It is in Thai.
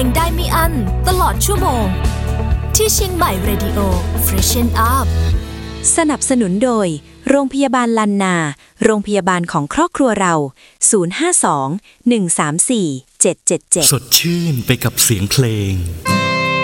งได้ไม่อั้นตลอดชั่วโมงที่เชียงใหม่เรดิโอ Freshen Up สนับสนุนโดยโรงพยาบาลลันนาโรงพยาบาลของครอบครัวเรา052 134 777 สดชื่นไปกับเสียงเพลง